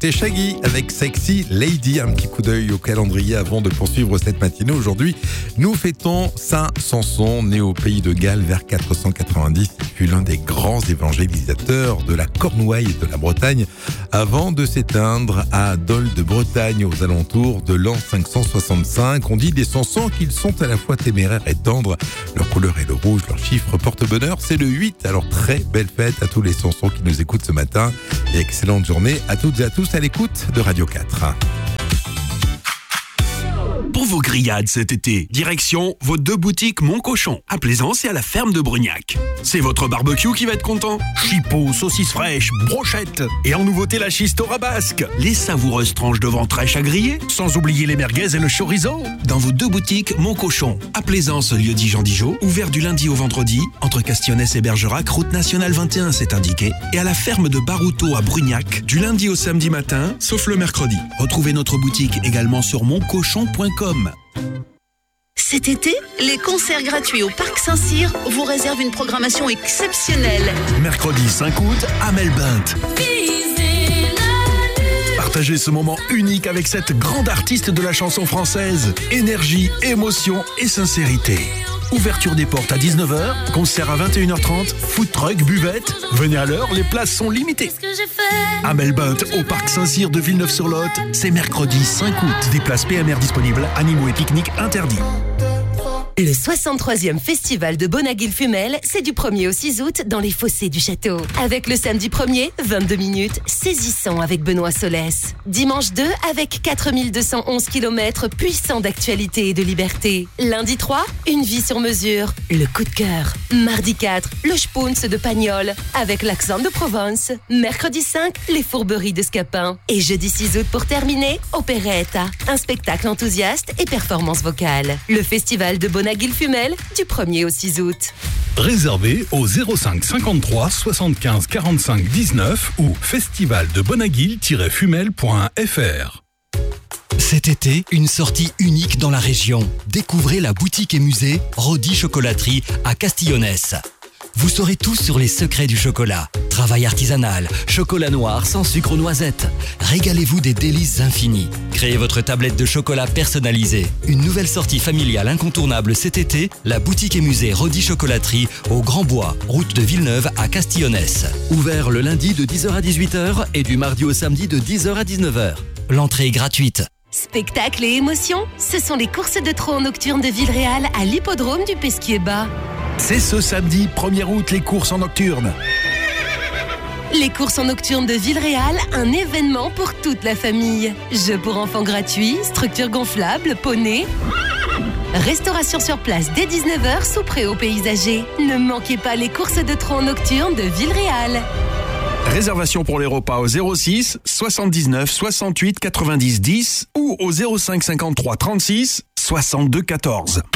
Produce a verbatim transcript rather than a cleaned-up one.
C'était Shaggy avec Sexy Lady. Un petit coup d'œil au calendrier avant de poursuivre cette matinée. Aujourd'hui, nous fêtons Saint Samson, né au pays de Galles vers quatre cent quatre-vingt-dix. Il fut l'un des grands évangélisateurs de la Cornouaille et de la Bretagne avant de s'éteindre à Dol de Bretagne aux alentours de l'an cinq cent soixante-cinq. On dit des Sansons qu'ils sont à la fois téméraires et tendres. Leur couleur est le rouge, leur chiffre porte-bonheur, c'est le huit. Alors très belle fête à tous les Sansons qui nous écoutent ce matin et excellente journée à toutes et à tous à l'écoute de Radio quatre. Pour vos grillades cet été, direction vos deux boutiques Mon Cochon, à Plaisance et à la ferme de Brugnac. C'est votre barbecue qui va être content. Chipots, saucisses fraîches, brochettes. Et en nouveauté, la chistora basque. Les savoureuses tranches de ventrèche à griller. Sans oublier les merguez et le chorizo. Dans vos deux boutiques Mon Cochon, à Plaisance, lieu-dit Jean Dijon, ouvert du lundi au vendredi, entre Castillonnès et Bergerac, route nationale vingt et un, c'est indiqué. Et à la ferme de Barouto à Brugnac, du lundi au samedi matin, sauf le mercredi. Retrouvez notre boutique également sur mon cochon point com. Cet été, les concerts gratuits au Parc Saint-Cyr vous réservent une programmation exceptionnelle. Mercredi cinq août, Amel Bint. Partagez ce moment unique avec cette grande artiste de la chanson française. Énergie, émotion et sincérité. Ouverture des portes à dix-neuf heures, concert à vingt et une heures trente, food truck, buvette. Venez à l'heure, les places sont limitées. Amel Bint au Parc Saint-Cyr de Villeneuve-sur-Lot, c'est mercredi cinq août. Des places P M R disponibles, animaux et pique-niques interdits. Le soixante-troisième Festival de Bonaguil-Fumel, c'est du premier au six août dans les fossés du château. Avec le samedi premier, vingt-deux minutes, saisissant avec Benoît Solès. Dimanche deux, avec quatre mille deux cent onze kilomètres puissants d'actualité et de liberté. Lundi trois, une vie sur mesure, le coup de cœur. Mardi quatre, le Spunz de Pagnol, avec l'accent de Provence. Mercredi cinq, les fourberies de Scapin. Et jeudi six août pour terminer, Opéretta, un spectacle enthousiaste et performance vocale. Le Festival de Bonaguil Bonaguil-Fumel du premier au six août. Réservé au zéro cinq cinquante-trois soixante-quinze quarante-cinq dix-neuf ou festival de bonaguil tiret fumel point f r. Cet été, une sortie unique dans la région. Découvrez la boutique et musée Rodi Chocolaterie à Castillonnès. Vous saurez tout sur les secrets du chocolat. Travail artisanal, chocolat noir sans sucre aux noisettes. Régalez-vous des délices infinies. Créez votre tablette de chocolat personnalisée. Une nouvelle sortie familiale incontournable cet été, la boutique et musée Rodi Chocolaterie au Grand Bois, route de Villeneuve à Castillonnès. Ouvert le lundi de dix heures à dix-huit heures et du mardi au samedi de dix heures à dix-neuf heures. L'entrée est gratuite. Spectacle et émotion, ce sont les courses de trot nocturnes de Villeréal à l'hippodrome du Pesquier-Bas. C'est ce samedi premier août, les courses en nocturne. Les courses en nocturne de Villeréal, un événement pour toute la famille. Jeux pour enfants gratuits, structures gonflables, poneys. Restauration sur place dès dix-neuf heures sous préau paysager. Ne manquez pas les courses de trot nocturnes de Villeréal. Réservation pour les repas au zéro six soixante-dix-neuf soixante-huit quatre-vingt-dix dix ou au zéro cinq cinquante-trois trente-six soixante-deux quatorze.